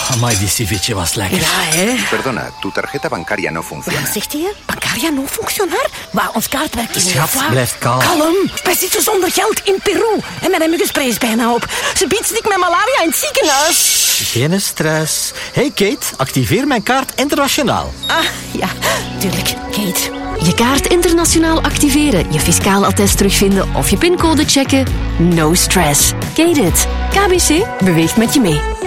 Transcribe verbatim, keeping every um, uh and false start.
Amai, die ceviche was lekker. Ja, hè. Perdona, tu tarjeta bancaria no funciona. Wat zegt hij? Bancaria no funcionar? Maar ons kaart werkt niet. Schat, blijf kalm. Kalm. Wij zitten zonder geld in Peru. En mijn muggenspray is bijna op. Ze biedt stik met malaria in het ziekenhuis. Geen stress. Hey Kate, activeer mijn kaart internationaal. Ah, ja. Tuurlijk. Kate. Je kaart internationaal activeren, je fiscaal attest terugvinden of je pincode checken. No stress. Kate it. K B C beweegt met je mee.